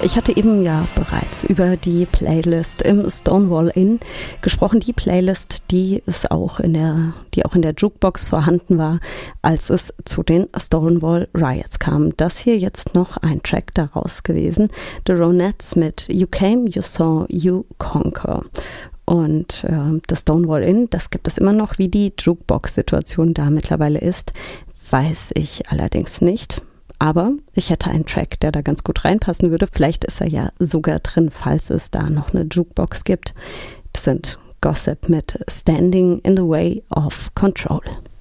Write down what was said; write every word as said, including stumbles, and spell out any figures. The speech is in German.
Ich hatte eben ja bereits über die Playlist im Stonewall Inn gesprochen, die Playlist, die es auch in der, die auch in der Jukebox vorhanden war, als es zu den Stonewall Riots kam. Das hier jetzt noch ein Track daraus gewesen, The Ronettes mit You Came, You Saw, You Conquer. Und äh, das Stonewall Inn, das gibt es immer noch. Wie die Jukebox-Situation da mittlerweile ist, weiß ich allerdings nicht. Aber ich hätte einen Track, der da ganz gut reinpassen würde. Vielleicht ist er ja sogar drin, falls es da noch eine Jukebox gibt. Das sind Gossip mit Standing in the Way of Control.